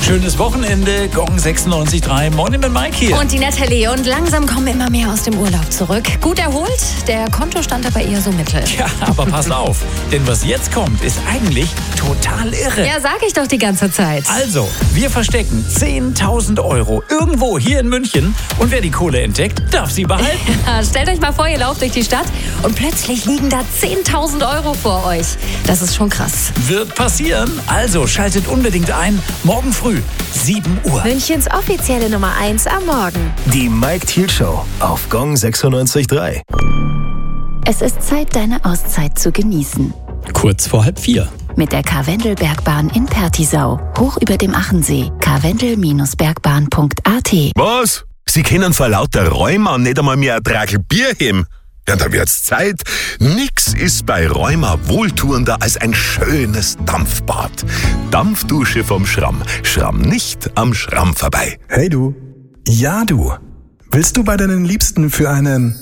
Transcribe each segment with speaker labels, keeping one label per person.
Speaker 1: Schönes Wochenende, Gong 96.3. Morning mit Mike hier.
Speaker 2: Und die Natalie. Und langsam kommen immer mehr aus dem Urlaub zurück. Gut erholt, der Kontostand aber eher so mittel.
Speaker 1: Ja, aber passt auf, denn was jetzt kommt, ist eigentlich total irre.
Speaker 2: Ja, sag ich doch die ganze Zeit.
Speaker 1: Also, wir verstecken 10.000 Euro irgendwo hier in München und wer die Kohle entdeckt, darf sie behalten.
Speaker 2: Ja, stellt euch mal vor, ihr lauft durch die Stadt und plötzlich liegen da 10.000 Euro vor euch. Das ist schon krass.
Speaker 1: Wird passieren. Also schaltet unbedingt ein. Morgen früh, 7 Uhr.
Speaker 3: Münchens offizielle Nummer 1 am Morgen.
Speaker 4: Die Mike Thiel Show auf Gong 96.3.
Speaker 3: Es ist Zeit, deine Auszeit zu genießen.
Speaker 5: Kurz vor 3:30.
Speaker 3: Mit der Karwendelbergbahn in Pertisau. Hoch über dem Achensee. karwendel-bergbahn.at.
Speaker 6: Was? Sie können vor lauter Rheuma nicht einmal mehr ein Tragel Bier heben? Ja, da wird's Zeit. Nix ist bei Rheuma wohltuender als ein schönes Dampfbad. Dampfdusche vom Schramm. Schramm nicht am Schramm vorbei.
Speaker 7: Hey du. Ja du. Willst du bei deinen Liebsten für einen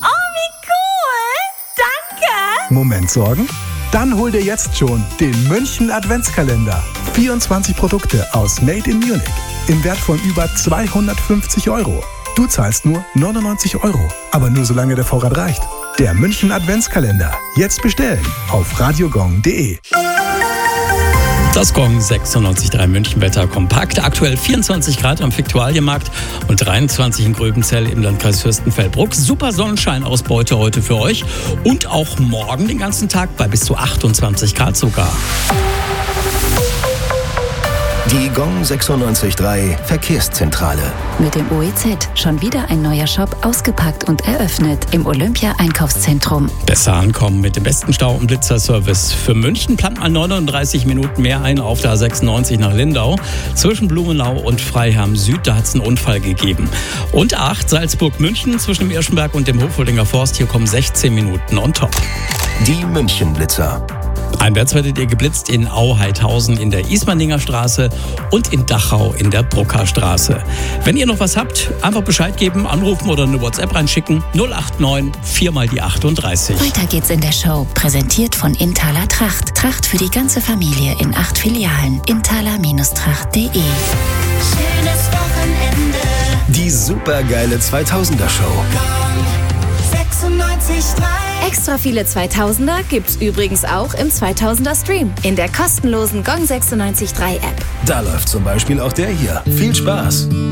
Speaker 7: Moment sorgen? Dann hol dir jetzt schon den München Adventskalender. 24 Produkte aus Made in Munich im Wert von über 250 Euro. Du zahlst nur 99 Euro, aber nur solange der Vorrat reicht. Der München Adventskalender. Jetzt bestellen auf radiogong.de.
Speaker 5: Das Gong 96.3 Münchenwetter kompakt. Aktuell 24 Grad am Viktualienmarkt und 23 in Gröbenzell im Landkreis Fürstenfeldbruck. Super Sonnenscheinausbeute heute für euch und auch morgen den ganzen Tag bei bis zu 28 Grad sogar.
Speaker 4: Die Gong 96.3 Verkehrszentrale.
Speaker 3: Mit dem OEZ schon wieder ein neuer Shop ausgepackt und eröffnet im Olympia-Einkaufszentrum.
Speaker 5: Besser ankommen mit dem besten Stau- und Blitzerservice. Für München plant man 39 Minuten mehr ein auf der A96 nach Lindau. Zwischen Blumenau und Freiham Süd, da hat es einen Unfall gegeben. Und 8 Salzburg-München zwischen dem Irschenberg und dem Hochwoldinger Forst. Hier kommen 16 Minuten on top.
Speaker 4: Die Münchenblitzer.
Speaker 5: Einwärts werdet ihr geblitzt in Au-Heidhausen in der Ismaninger Straße und in Dachau in der Brucker Straße. Wenn ihr noch was habt, einfach Bescheid geben, anrufen oder eine WhatsApp reinschicken. 089 4 mal die 38.
Speaker 3: Weiter geht's in der Show. Präsentiert von Inthaler Tracht. Tracht für die ganze Familie in 8 Filialen. Inthaler-tracht.de.
Speaker 8: Schönes Wochenende.
Speaker 4: Die supergeile 2000er Show.
Speaker 8: 96.3.
Speaker 3: Extra viele 2000er gibt's übrigens auch im 2000er Stream. In der kostenlosen Gong 96.3 App.
Speaker 4: Da läuft zum Beispiel auch der hier. Viel Spaß!